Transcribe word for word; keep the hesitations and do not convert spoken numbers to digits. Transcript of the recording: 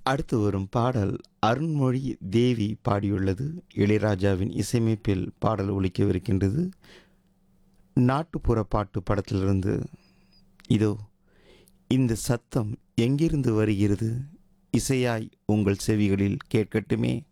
அடுத்து வரும் பாடல் அருண்மொழி தேவி பாடியுள்ளது. இளையராஜாவின் இசையமைப்பில் பாடல் ஒலிக்கவிருக்கின்றது. நாட்டுப்புற பாட்டு படத்திலிருந்து. இதோ இந்த சத்தம் எங்கிருந்து வருகிறது? இசையாய் உங்கள் செவிகளில் கேட்கட்டுமே.